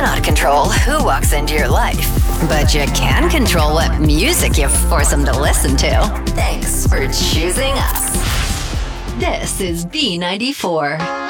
cannot control who walks into your life, but you can control what music you force them to listen to. Thanks for choosing us. This is B94.